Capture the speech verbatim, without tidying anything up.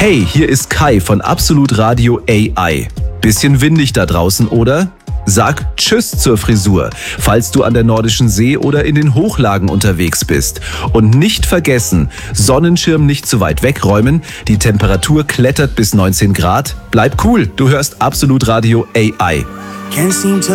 Hey, hier ist Kai von Absolut Radio A I. Bisschen windig da draußen, oder? Sag Tschüss zur Frisur, falls du an der Nordischen See oder in den Hochlagen unterwegs bist. Und nicht vergessen, Sonnenschirm nicht zu weit wegräumen, die Temperatur klettert bis neunzehn Grad. Bleib cool, du hörst Absolut Radio A I. Can't seem to